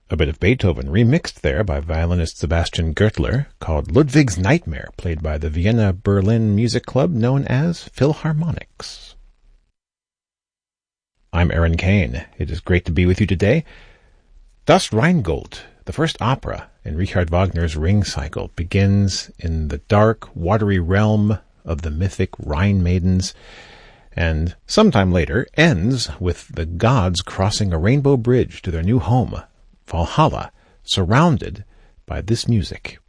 A bit of Beethoven remixed there by violinist Sebastian Gertler, called Ludwig's Nightmare, played by the Vienna-Berlin music club known as Philharmonics. I'm Aaron Kane. It is great to be with you today. Das Rheingold, the first opera in Richard Wagner's Ring Cycle, begins in the dark, watery realm of the mythic Rhine maidens, and sometime later ends with the gods crossing a rainbow bridge to their new home, Valhalla, surrounded by this music.